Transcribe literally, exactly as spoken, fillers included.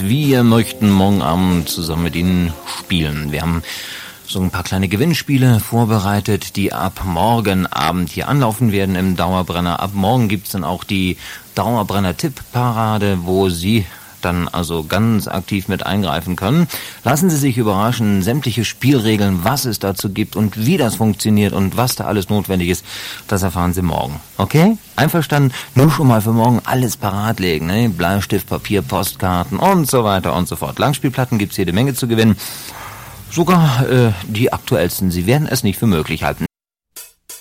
und wir möchten morgen Abend zusammen mit Ihnen spielen. Wir haben so ein paar kleine Gewinnspiele vorbereitet, die ab morgen Abend hier anlaufen werden im Dauerbrenner. Ab morgen gibt's dann auch die Dauerbrenner-Tipp-Parade, wo Sie dann also ganz aktiv mit eingreifen können. Lassen Sie sich überraschen, sämtliche Spielregeln, was es dazu gibt und wie das funktioniert und was da alles notwendig ist, das erfahren Sie morgen. Okay? Einverstanden? Nur schon mal für morgen alles parat legen, ne? Bleistift, Papier, Postkarten und so weiter und so fort. Langspielplatten gibt's jede Menge zu gewinnen. Sogar äh, die aktuellsten. Sie werden es nicht für möglich halten.